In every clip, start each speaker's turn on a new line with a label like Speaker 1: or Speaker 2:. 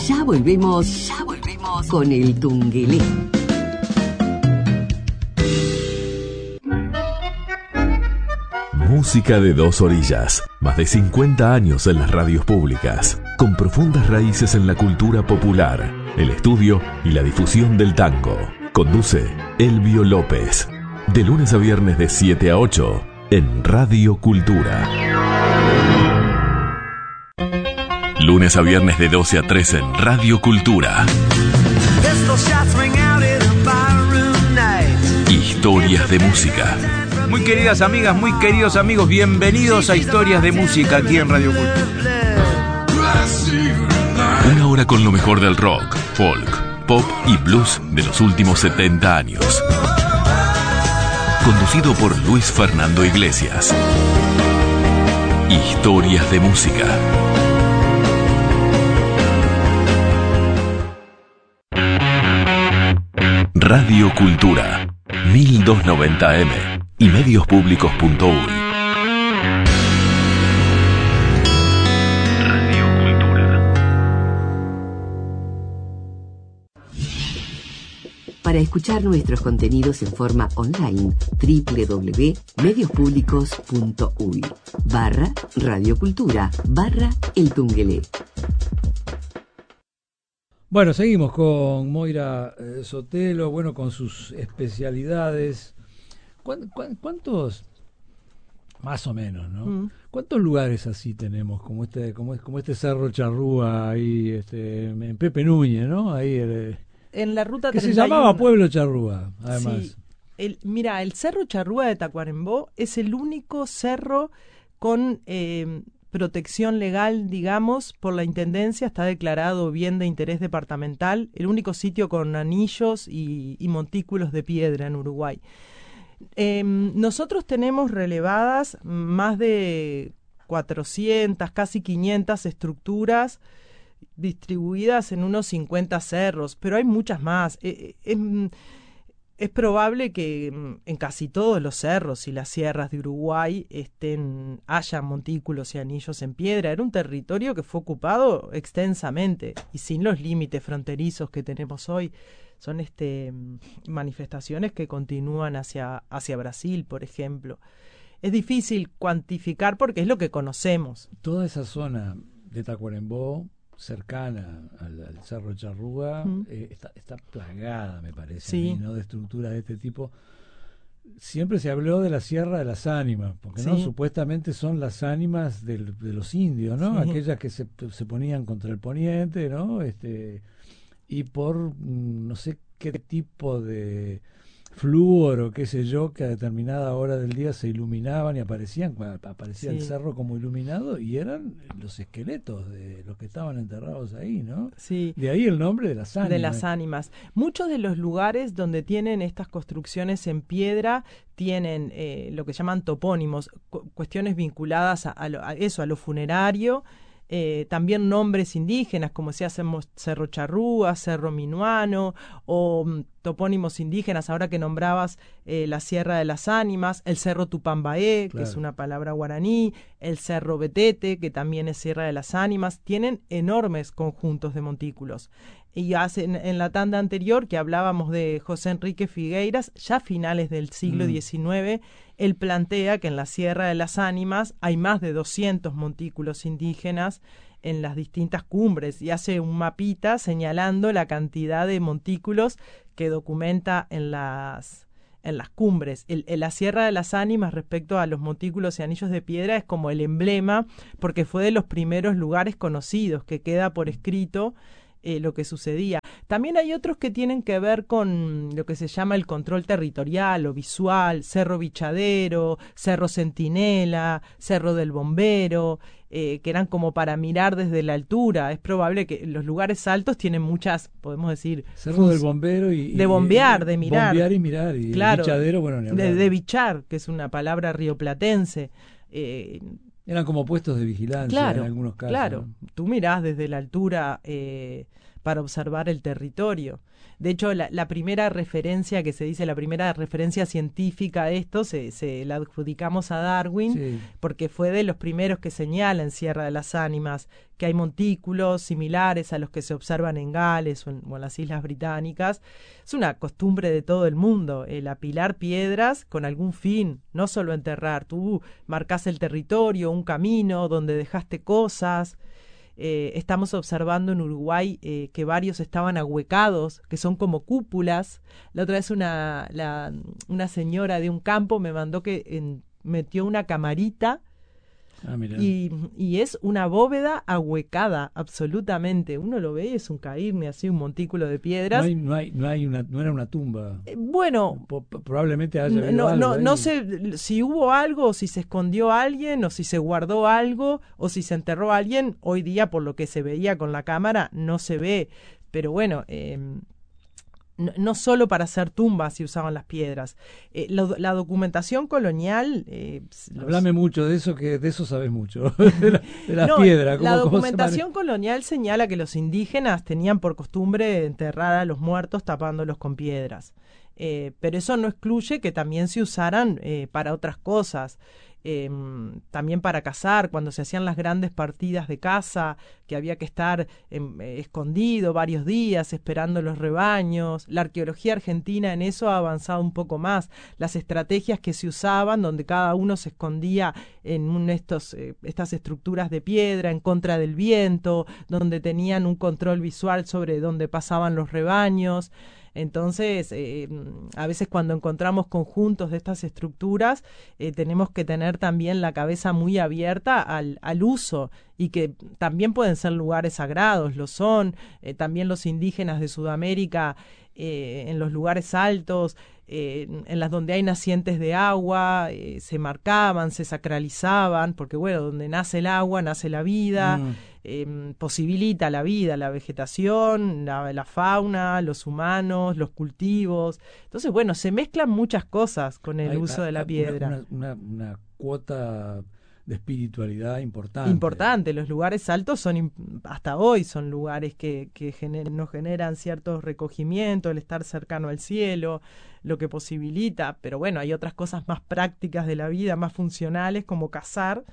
Speaker 1: Ya volvemos con el Tungelé.
Speaker 2: Música de dos orillas. Más de 50 años en las radios públicas. Con profundas raíces en la cultura popular, el estudio y la difusión del tango. Conduce Elvio López. De lunes a viernes de 7 a 8 en Radio Cultura. Lunes a viernes de 12 a 13 en Radio Cultura. Historias de música.
Speaker 3: Muy queridas amigas, muy queridos amigos, bienvenidos a Historias de Música aquí en Radio Cultura.
Speaker 2: Una hora con lo mejor del rock, folk, pop y blues de los últimos 70 años. Conducido por Luis Fernando Iglesias. Historias de Música. Radio Cultura, 1290M y mediospublicos.uy. Radio Cultura.
Speaker 1: Para escuchar nuestros contenidos en forma online, www.mediospublicos.uy/Radio Cultura/El Tungelé.
Speaker 4: Bueno, seguimos con Moira Sotelo, bueno, con sus especialidades. ¿Cuántos, más o menos, ¿no? ¿Cuántos lugares así tenemos, como este Cerro Charrúa ahí, en Pepe Núñez, ¿no? Ahí
Speaker 5: en la ruta
Speaker 4: que
Speaker 5: 31.
Speaker 4: Se llamaba Pueblo Charrúa, además.
Speaker 5: Sí. Mira, el Cerro Charrúa de Tacuarembó es el único cerro con protección legal, digamos, por la Intendencia, está declarado bien de interés departamental, el único sitio con anillos y montículos de piedra en Uruguay. Nosotros tenemos relevadas más de 400, casi 500 estructuras distribuidas en unos 50 cerros, pero hay muchas más. Es probable que en casi todos los cerros y las sierras de Uruguay haya montículos y anillos en piedra. Era un territorio que fue ocupado extensamente y sin los límites fronterizos que tenemos hoy. Son manifestaciones que continúan hacia Brasil, por ejemplo. Es difícil cuantificar porque es lo que conocemos.
Speaker 4: Toda esa zona de Tacuarembó, cercana al Cerro Charrúa, está plagada, me parece,
Speaker 5: sí,
Speaker 4: a mí, ¿no? De estructuras de este tipo. Siempre se habló de la Sierra de las Ánimas, porque no supuestamente son las ánimas de los indios, ¿no?
Speaker 5: Sí.
Speaker 4: Aquellas que se ponían contra el poniente, ¿no? Y por no sé qué tipo de flúor o qué sé yo, que a determinada hora del día se iluminaban y aparecía el cerro como iluminado y eran los esqueletos de los que estaban enterrados ahí, ¿no?
Speaker 5: Sí.
Speaker 4: De ahí el nombre de las ánimas.
Speaker 5: De las ánimas. Muchos de los lugares donde tienen estas construcciones en piedra tienen lo que llaman topónimos, cuestiones vinculadas a lo funerario. También nombres indígenas, como se hacemos Cerro Charrúa, Cerro Minuano, o topónimos indígenas, ahora que nombrabas la Sierra de las Ánimas, el Cerro Tupambaé,
Speaker 4: claro,
Speaker 5: que es una palabra guaraní, el Cerro Betete, que también es Sierra de las Ánimas, tienen enormes conjuntos de montículos. Y en la tanda anterior, que hablábamos de José Enrique Figueiras, ya a finales del siglo XIX, él plantea que en la Sierra de las Ánimas hay más de 200 montículos indígenas en las distintas cumbres y hace un mapita señalando la cantidad de montículos que documenta en las cumbres. La Sierra de las Ánimas respecto a los montículos y anillos de piedra es como el emblema, porque fue de los primeros lugares conocidos que queda por escrito lo que sucedía. También hay otros que tienen que ver con lo que se llama el control territorial o visual, Cerro Bichadero, Cerro Centinela, Cerro del Bombero, que eran como para mirar desde la altura. Es probable que los lugares altos tienen muchas, podemos decir...
Speaker 4: Cerro del Bombero
Speaker 5: de bombear, de mirar.
Speaker 4: Bombear y mirar. Y
Speaker 5: claro,
Speaker 4: bichadero, bueno, ni hablar.
Speaker 5: De bichar, que es una palabra rioplatense.
Speaker 4: Eran como puestos de vigilancia,
Speaker 5: claro,
Speaker 4: en algunos casos.
Speaker 5: Claro,
Speaker 4: ¿no?
Speaker 5: Tú mirás desde la altura para observar el territorio. De hecho, la primera referencia que se dice, la primera referencia científica a esto, se la adjudicamos a Darwin,
Speaker 4: Sí.
Speaker 5: porque fue de los primeros que señala en Sierra de las Ánimas que hay montículos similares a los que se observan en Gales o en las Islas Británicas. Es una costumbre de todo el mundo, el apilar piedras con algún fin, no solo enterrar. Tú marcás el territorio, un camino donde dejaste cosas. Estamos observando en Uruguay que varios estaban ahuecados, que son como cúpulas. La otra vez una señora de un campo me mandó que metió una camarita
Speaker 4: Mirá.
Speaker 5: y es una bóveda ahuecada, absolutamente. Uno lo ve y es un cairne, así un montículo de piedras.
Speaker 4: No era una tumba.
Speaker 5: Bueno,
Speaker 4: Probablemente haya habido algo
Speaker 5: no
Speaker 4: ahí.
Speaker 5: sé si hubo algo, o si se escondió alguien, o si se guardó algo, o si se enterró alguien. Hoy día, por lo que se veía con la cámara, no se ve. Pero bueno, no solo para hacer tumbas se usaban las piedras. La documentación colonial...
Speaker 4: Háblame mucho de eso, que de eso sabes mucho. de las piedras.
Speaker 5: La documentación colonial señala que los indígenas tenían por costumbre enterrar a los muertos tapándolos con piedras. Pero eso no excluye que también se usaran para otras cosas. También para cazar, cuando se hacían las grandes partidas de caza, que había que estar escondido varios días esperando los rebaños. La arqueología argentina en eso ha avanzado un poco más. Las estrategias que se usaban, donde cada uno se escondía en estas estructuras de piedra en contra del viento, donde tenían un control visual sobre dónde pasaban los rebaños. Entonces, a veces cuando encontramos conjuntos de estas estructuras, tenemos que tener también la cabeza muy abierta al uso, y que también pueden ser lugares sagrados, lo son. También los indígenas de Sudamérica, en los lugares altos, en las donde hay nacientes de agua, se marcaban, se sacralizaban, porque bueno, donde nace el agua, nace la vida. Posibilita la vida, la vegetación, la fauna, los humanos, los cultivos. Entonces, bueno, se mezclan muchas cosas con el uso de la piedra.
Speaker 4: Una cuota de espiritualidad importante.
Speaker 5: Importante. Los lugares altos hasta hoy son lugares que nos generan cierto recogimiento, el estar cercano al cielo, lo que posibilita. Pero bueno, hay otras cosas más prácticas de la vida, más funcionales, como cazar.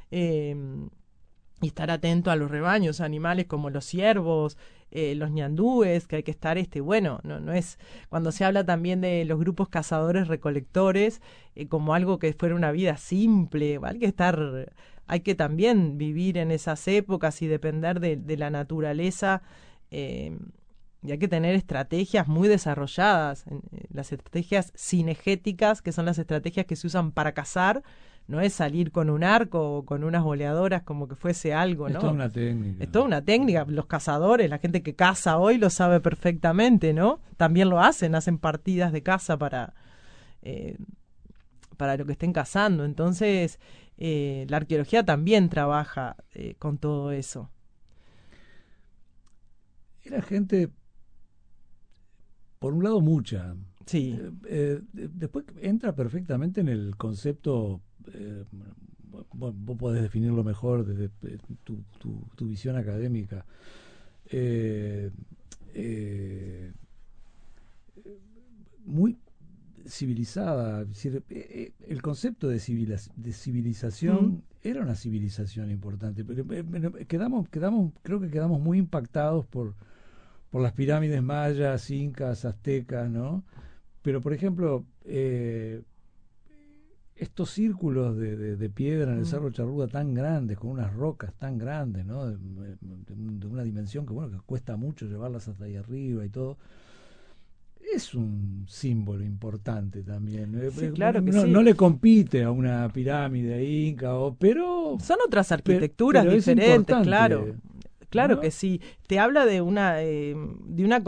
Speaker 5: Y estar atento a los rebaños, animales como los ciervos, los ñandúes, que hay que estar, no es, cuando se habla también de los grupos cazadores-recolectores, como algo que fuera una vida simple, hay que también vivir en esas épocas y depender de la naturaleza, y hay que tener estrategias muy desarrolladas, las estrategias cinegéticas, que son las estrategias que se usan para cazar. No es salir con un arco o con unas boleadoras como que fuese algo, ¿no?
Speaker 4: Es toda una técnica.
Speaker 5: Es toda una técnica. Los cazadores, la gente que caza hoy lo sabe perfectamente, ¿no? También lo hacen partidas de caza para lo que estén cazando. Entonces, la arqueología también trabaja con todo eso.
Speaker 4: Era gente, por un lado, mucha.
Speaker 5: Sí.
Speaker 4: Después entra perfectamente en el concepto, vos podés definirlo mejor desde tu visión académica, muy civilizada. Es decir, el concepto de civilización era una civilización importante, pero creo que quedamos muy impactados por las pirámides mayas, incas, aztecas, ¿no? Pero, por ejemplo, estos círculos de piedra en el Cerro Charrúa tan grandes, con unas rocas tan grandes, ¿no? De una dimensión que cuesta mucho llevarlas hasta ahí arriba y todo, es un símbolo importante también.
Speaker 5: Sí, claro que sí.
Speaker 4: No le compite a una pirámide inca, pero...
Speaker 5: Son otras arquitecturas diferentes, claro. Claro, ¿no? Que sí. Te habla de una